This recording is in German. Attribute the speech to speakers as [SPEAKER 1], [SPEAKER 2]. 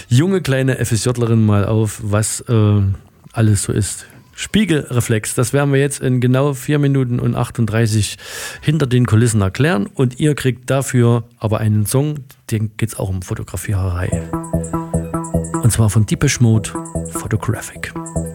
[SPEAKER 1] junge kleine FSJlerin mal auf, was alles so ist. Spiegelreflex, das werden wir jetzt in genau 4 Minuten und 38 hinter den Kulissen erklären und ihr kriegt dafür aber einen Song, den geht es auch um Fotografiererei. Und zwar von Depeche Mode, Photographic.